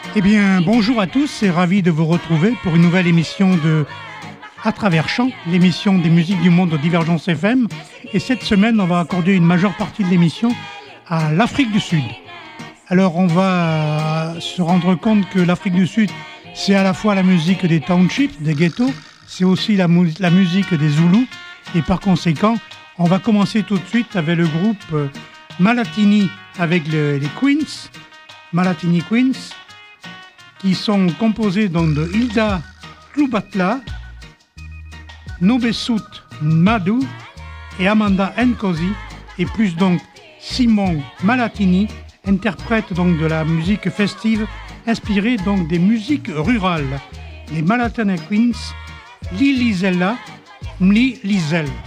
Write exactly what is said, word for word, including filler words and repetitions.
Eh bien, bonjour à tous et ravi de vous retrouver pour une nouvelle émission de À travers Chant, l'émission des musiques du monde de Divergence F M. Et cette semaine, on va accorder une majeure partie de l'émission à l'Afrique du Sud. Alors, on va se rendre compte que l'Afrique du Sud, c'est à la fois la musique des townships, des ghettos, c'est aussi la, mu- la musique des Zoulous. Et par conséquent, on va commencer tout de suite avec le groupe euh, Malatini avec le- les Queens, Malatini Queens, qui sont composés donc de Hilda Klubatla, Nobesut Madu et Amanda Nkosi, et plus donc Simon Malatini, interprète donc de la musique festive inspirée donc des musiques rurales. Les Malatini Queens, Lilizella, Mli Lizel.